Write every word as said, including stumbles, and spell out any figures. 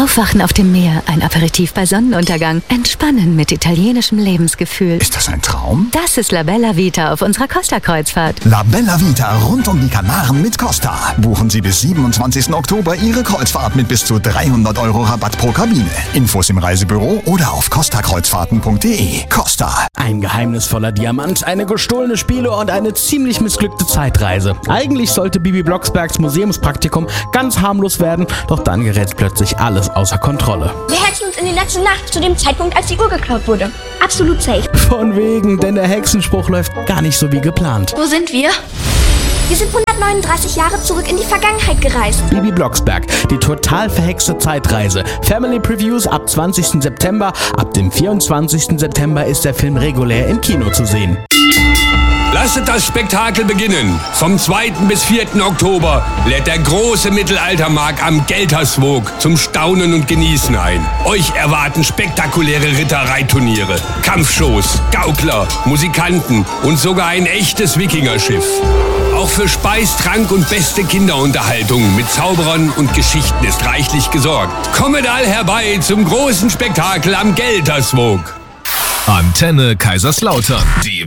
Aufwachen auf dem Meer, ein Aperitif bei Sonnenuntergang, entspannen mit italienischem Lebensgefühl. Ist das ein Traum? Das ist La Bella Vita auf unserer Costa-Kreuzfahrt. La Bella Vita rund um die Kanaren mit Costa. Buchen Sie bis siebenundzwanzigsten Oktober Ihre Kreuzfahrt mit bis zu dreihundert Euro Rabatt pro Kabine. Infos im Reisebüro oder auf costa kreuzfahrten punkt de. Costa. Ein geheimnisvoller Diamant, eine gestohlene Spiele und eine ziemlich missglückte Zeitreise. Eigentlich sollte Bibi Blocksbergs Museumspraktikum ganz harmlos werden, doch dann gerät plötzlich alles außer Kontrolle. Wir hacken uns in die letzte Nacht, zu dem Zeitpunkt, als die Uhr geklaut wurde. Absolut safe. Von wegen, denn der Hexenspruch läuft gar nicht so wie geplant. Wo sind wir? Wir sind hundertneununddreißig Jahre zurück in die Vergangenheit gereist. Bibi Blocksberg, die total verhexte Zeitreise. Family Previews ab zwanzigsten September. Ab dem vierundzwanzigsten September ist der Film regulär im Kino zu sehen. Lasset das Spektakel beginnen. Vom zweiten bis vierten Oktober lädt der große Mittelaltermarkt am Gelterswoog zum Staunen und Genießen ein. Euch erwarten spektakuläre Rittereiturniere, Kampfshows, Gaukler, Musikanten und sogar ein echtes Wikingerschiff. Auch für Speis, Trank und beste Kinderunterhaltung mit Zauberern und Geschichten ist reichlich gesorgt. Kommet all herbei zum großen Spektakel am Gelterswoog. Antenne Kaiserslautern. Die